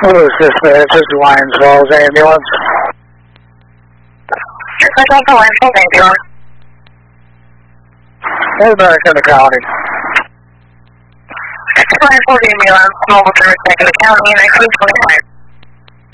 Hello, this is Lions Falls Ambulance. What's up, the Lions Falls Ambulance? We're back in the county. Lions Falls Ambulance, mobile service back in the county, 1925.